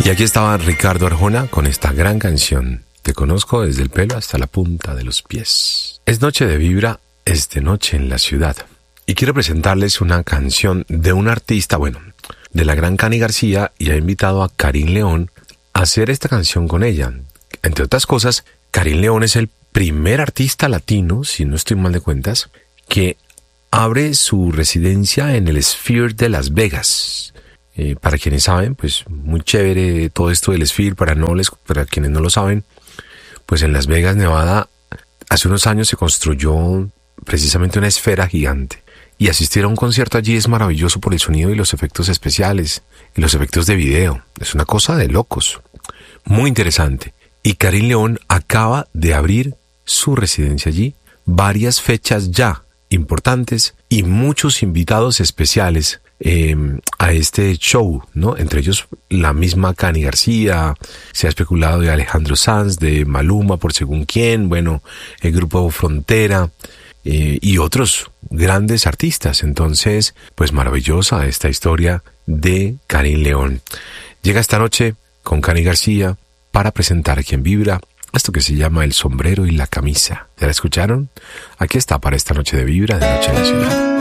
Y aquí estaba Ricardo Arjona con esta gran canción. Te conozco desde el pelo hasta la punta de los pies. Es noche de vibra, es de noche en la ciudad. Y quiero presentarles una canción de un artista, de la gran Cani García, y ha invitado a Karin León a hacer esta canción con ella. Entre otras cosas, Karin León es el primer artista latino, si no estoy mal de cuentas, que abre su residencia en el Sphere de Las Vegas. Para quienes saben, pues muy chévere todo esto del Sphere. Para quienes no lo saben, pues en Las Vegas, Nevada, hace unos años se construyó precisamente una esfera gigante. Y asistir a un concierto allí es maravilloso por el sonido y los efectos especiales y los efectos de video. Es una cosa de locos. Muy interesante. Y Karin León acaba de abrir su residencia allí. Varias fechas ya importantes y muchos invitados especiales a este show, ¿no? Entre ellos la misma Cani García, se ha especulado de Alejandro Sanz, de Maluma por según quién, el grupo Frontera y otros grandes artistas. Entonces, pues maravillosa esta historia de Karin León. Llega esta noche con Cani García para presentar Quien Vibra, esto que se llama El Sombrero y la Camisa. ¿Ya la escucharon? Aquí está para esta noche de Vibra, de Noche en la Ciudad.